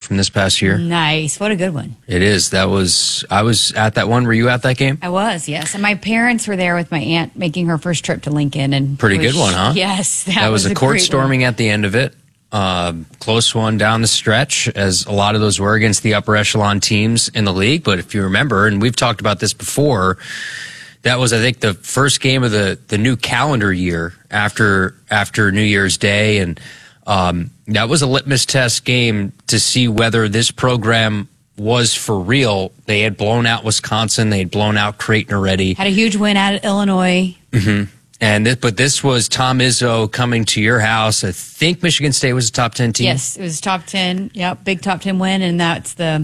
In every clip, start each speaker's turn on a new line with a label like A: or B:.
A: from this past year.
B: Nice. What a good one.
A: It is. I was at that one. Were you at that game?
B: I was, yes. And my parents were there with my aunt making her first trip to Lincoln. And
A: pretty good one, huh?
B: Yes.
A: That was a court storming at the end of it. Close one down the stretch, as a lot of those were against the upper echelon teams in the league. But if you remember, and we've talked about this before, that was, I think, the first game of the new calendar year after New Year's Day. And that was a litmus test game to see whether this program was for real. They had blown out Wisconsin. They had blown out Creighton already.
B: Had a huge win at Illinois.
A: Mm-hmm. But this was Tom Izzo coming to your house. I think Michigan State was a top 10 team.
B: Yes, it was top 10. Yep, big top 10 win, and that's the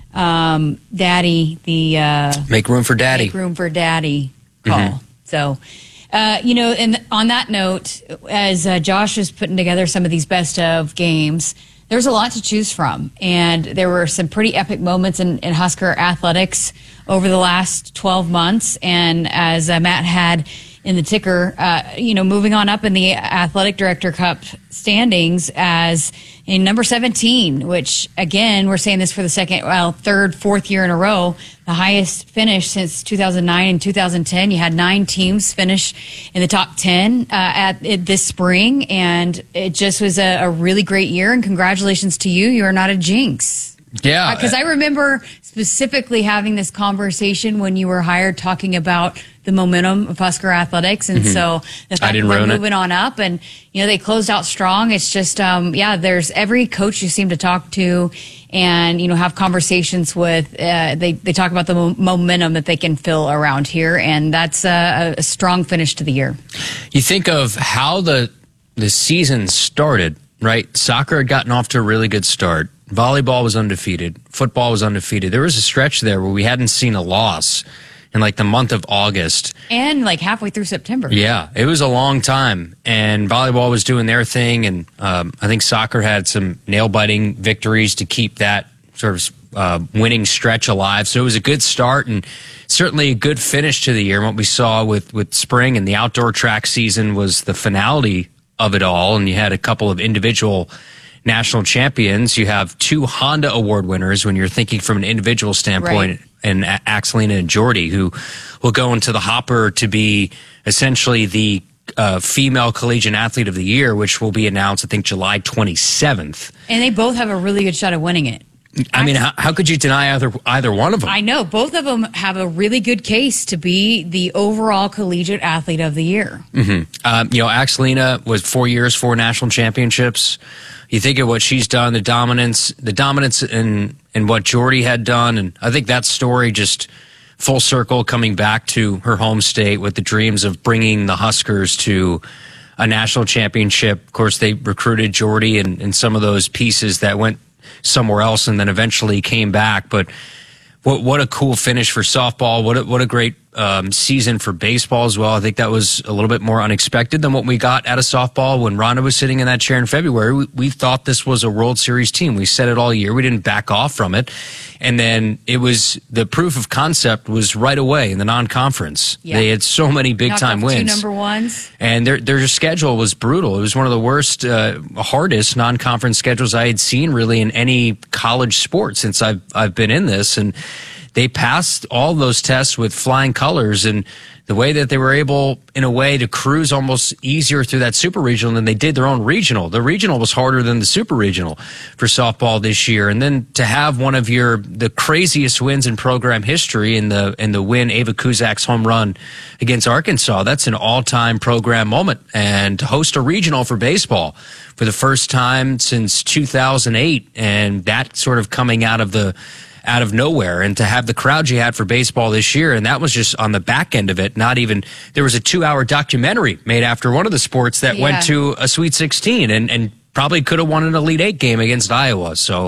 B: Daddy.
A: Make room for Daddy.
B: Make room for Daddy call.
A: Mm-hmm.
B: So, and on that note, as Josh is putting together some of these best of games, there's a lot to choose from, and there were some pretty epic moments in Husker athletics over the last 12 months. And as Matt had in the ticker, moving on up in the Athletic Director Cup standings as in number 17, which, again, we're saying this for the third, fourth year in a row, the highest finish since 2009 and 2010. You had 9 teams finish in the top 10 this spring, and it just was a really great year, and congratulations to you. You are not a jinx.
A: Yeah.
B: Because I remember specifically having this conversation when you were hired, talking about the momentum of Husker athletics. And so the fact that we're moving on up, and, they closed out strong. It's just, there's every coach you seem to talk to and, have conversations with, they talk about the momentum that they can feel around here. And that's a strong finish to the year.
A: You think of how the season started, right? Soccer had gotten off to a really good start. Volleyball was undefeated. Football was undefeated. There was a stretch there where we hadn't seen a loss in like the month of August.
B: And like halfway through September.
A: Yeah, it was a long time. And volleyball was doing their thing. And I think soccer had some nail-biting victories to keep that sort of winning stretch alive. So it was a good start and certainly a good finish to the year. And what we saw with spring and the outdoor track season was the finality of it all. And you had a couple of individual national champions. You have 2 Honda Award winners when you're thinking from an individual standpoint, right, and Axelina and Jordy, who will go into the hopper to be essentially the female collegiate athlete of the year, which will be announced, I think, July 27th.
B: And they both have a really good shot of winning it.
A: I mean, how could you deny either one of them?
B: I know. Both of them have a really good case to be the overall collegiate athlete of the year.
A: Mm-hmm. Axelina was 4 years, 4 national championships. You think of what she's done, the dominance in what Jordy had done, and I think that story just full circle coming back to her home state with the dreams of bringing the Huskers to a national championship. Of course, they recruited Jordy and some of those pieces that went somewhere else and then eventually came back. But what a cool finish for softball. What a great season for baseball as well. I think that was a little bit more unexpected than what we got out of softball when Rhonda was sitting in that chair in February. We thought this was a World Series team. We said it all year. We didn't back off from it. And then it was the proof of concept was right away in the non-conference. Yeah. They had so many big-time wins.
B: 2 number ones.
A: And their schedule was brutal. It was one of the worst, hardest non-conference schedules I had seen really in any college sport since I've been in this. And they passed all those tests with flying colors, and the way that they were able, in a way, to cruise almost easier through that super regional than they did their own regional. The regional was harder than the super regional for softball this year. And then to have one of the craziest wins in program history in the win, Ava Kuzak's home run against Arkansas, that's an all-time program moment. And to host a regional for baseball for the first time since 2008, and that sort of coming out of nowhere, and to have the crowd you had for baseball this year, and that was just on the back end of it. Not even, there was a 2-hour documentary made after one of the sports that went to a Sweet 16 and probably could have won an Elite 8 game against Iowa. So,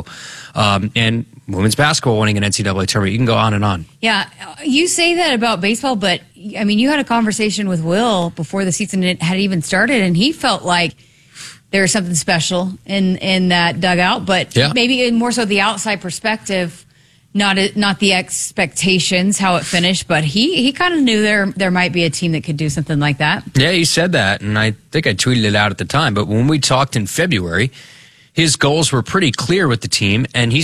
A: and women's basketball winning an NCAA tournament. You can go on and on. Yeah,
B: you say that about baseball, but I mean, you had a conversation with Will before the season had even started, and he felt like there was something special in that dugout, but maybe more so the outside perspective. Not the expectations, how it finished, but he kind of knew there might be a team that could do something like that.
A: Yeah, he said that, and I think I tweeted it out at the time. But when we talked in February, his goals were pretty clear with the team, and he